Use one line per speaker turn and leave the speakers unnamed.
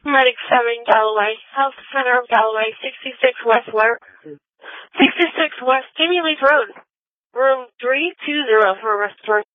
Medic 7, Galloway. Health Center of Galloway, 66 West Where? 66 West Jamie Lee's Road. Room 320 for a respiratory.